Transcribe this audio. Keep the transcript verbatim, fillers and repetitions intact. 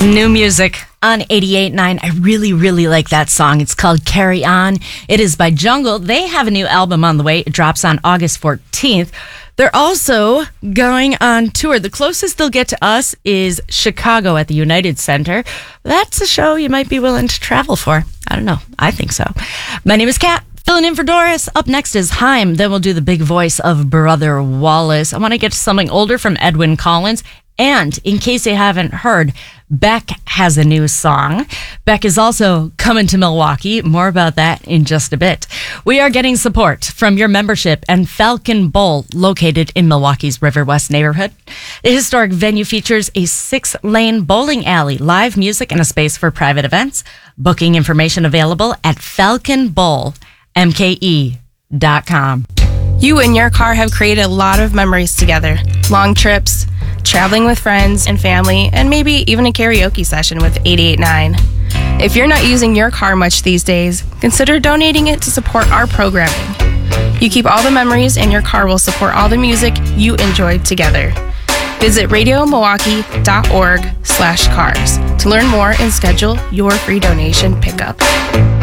New music on eighty-eight point nine. I really, really like that song. It's called Carry On. It is by Jungle. They have a new album on the way. It drops on August fourteenth. They're also going on tour. The closest they'll get to us is Chicago at the United Center. That's a show you might be willing to travel for. I don't know. I think so. My name is Kat. Filling in for Doris. Up next is Haim. Then we'll do the big voice of Brother Wallace. I want to get to something older from Edwyn Collins. And in case you haven't heard, Beck has a new song. Beck is also coming to Milwaukee. More about that in just a bit. We are getting support from your membership and Falcon Bowl, located in Milwaukee's River West neighborhood. The historic venue features a six-lane bowling alley, live music, and a space for private events. Booking information available at falcon bowl m k e dot com. You and your car have created a lot of memories together. Long trips, traveling with friends and family, and maybe even a karaoke session with eighty-eight point nine. If you're not using your car much these days, consider donating it to support our programming. You keep all the memories, and your car will support all the music you enjoyed together. Visit radio milwaukee dot org slash cars to learn more and schedule your free donation pickup.